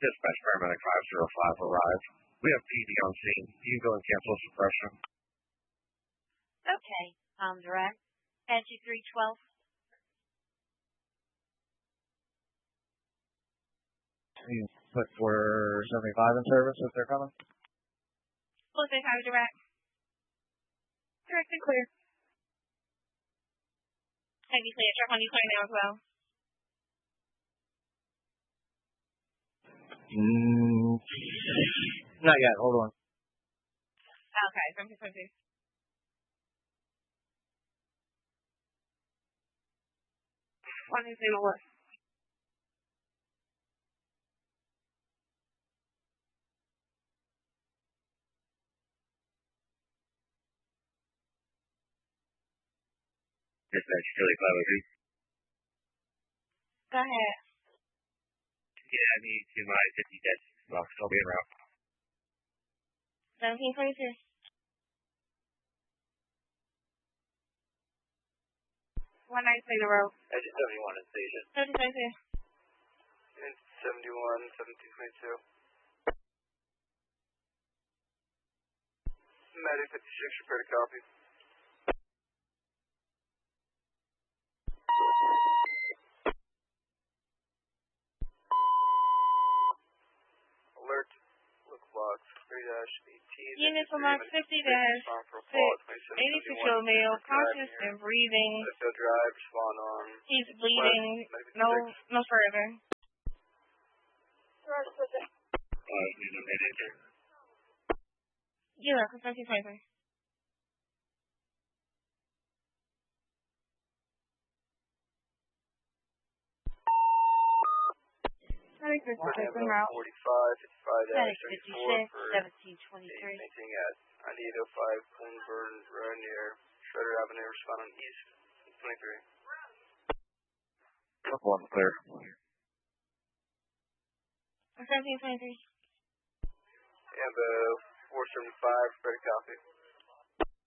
Dispatch paramedic 505 arrive. We have PD on scene. You can go and cancel suppression. Okay, direct. Entry 312. You put for 75 in service if they're coming? Look, they have direct. Direct and clear. Heavy clear. Truck on you clear now as well. Not yet. Hold on. Okay, 2020. One is in what? Dispatch Philly 502. Go ahead. Yeah, I need to my 50 dead box. I'll be en route. 1722. 1960. Exit 71 in station. 3022. 71, 1722. Medic 56, prepare to copy. Alert, look box, 3-18. Unit for Mark 50 dash 86 year old male, conscious and breathing. Drive, respond on. He's bleeding. No further. You're welcome. 1723. Medic 56 en route. 45, 55 Medic 56, 1723. Anything at 9805 Cleanburn Road near Shredder Avenue, respond on East 23. Truck 1 clear. 1723. Ambo 475, ready to copy.